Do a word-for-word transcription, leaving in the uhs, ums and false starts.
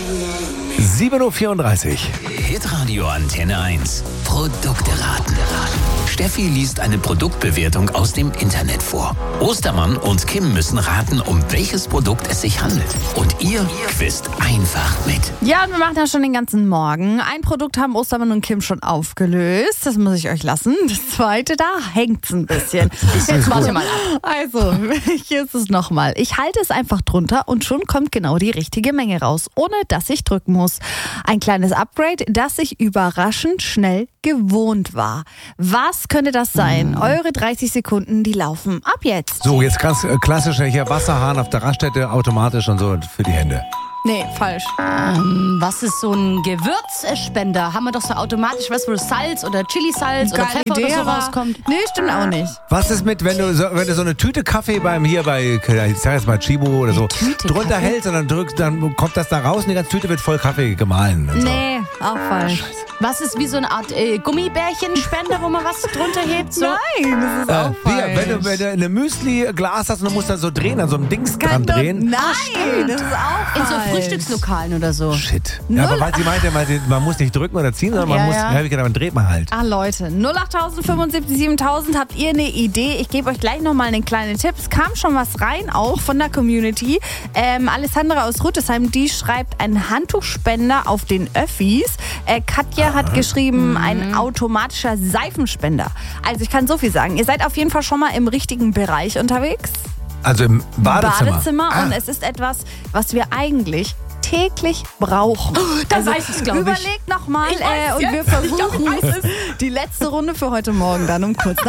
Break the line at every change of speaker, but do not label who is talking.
sieben Uhr vierunddreißig.
Hitradio Antenne eins. Produkte raten. Steffi liest eine Produktbewertung aus dem Internet vor. Ostermann und Kim müssen raten, um welches Produkt es sich handelt. Und ihr wisst einfach mit.
Ja, und wir machen das schon den ganzen Morgen. Ein Produkt haben Ostermann und Kim schon aufgelöst. Das muss ich euch lassen. Das zweite, da hängt's ein bisschen. Jetzt warte mal ab. Also, hier ist es nochmal. Ich halte es einfach drunter und schon kommt genau die richtige Menge raus, ohne dass ich drücken muss. Ein kleines Upgrade, das ich überraschend schnell gewohnt war. Was könnte das sein? Mm. Eure dreißig Sekunden, die laufen ab jetzt.
So, jetzt ganz äh, klassisch hier Wasserhahn auf der Raststätte, automatisch und so für die Hände.
Nee, falsch.
Ähm, was ist so ein Gewürzspender? Haben wir doch so automatisch, was wo Salz oder Chili-Salz oder
Geile
Pfeffer
Idee,
oder so
aber-
rauskommt?
Nee, stimmt auch nicht.
Was ist mit, wenn du so, wenn du so eine Tüte Kaffee beim hier bei, ich sag jetzt mal Chibo oder so,
Tüte
drunter
Kaffee?
hältst und dann drückst, dann kommt das da raus und die ganze Tüte wird voll Kaffee gemahlen. Und so.
Nee, auch falsch.
Was ist wie so eine Art äh, Gummibärchenspender, wo man was drunter hebt? So?
Nein, das ist
Äh,
auch
hier,
falsch.
wenn du, wenn du eine Müsli-Glas hast und du musst da so drehen, an so einem Dings dran drehen.
Nein, das ist auch
In so
falsch.
Frühstückslokalen oder so.
Shit. Ja, aber weil sie meinte, weil sie, man muss nicht drücken oder ziehen, sondern man
Ja,
muss,
ja.
ja, hab ich gedacht, man dreht man halt.
Ah Leute, null acht fünfundsiebzig siebentausend, habt ihr eine Idee? Ich gebe euch gleich nochmal einen kleinen Tipp. Es kam schon was rein, auch von der Community. Ähm, Alessandra aus Rüttesheim, die schreibt einen Handtuchspender auf den Öffis. Äh, Katja hat geschrieben, ein automatischer Seifenspender. Also ich kann so viel sagen. Ihr seid auf jeden Fall schon mal im richtigen Bereich unterwegs.
Also im Badezimmer.
Badezimmer
Ah.
und es ist etwas, was wir eigentlich täglich brauchen.
dann weiß ich's, glaub ich.
Überlegt nochmal
Ich weiß
äh, und
jetzt.
wir
Ich glaub, ich
versuchen
weiß es.
die letzte Runde für heute Morgen dann um kurz nach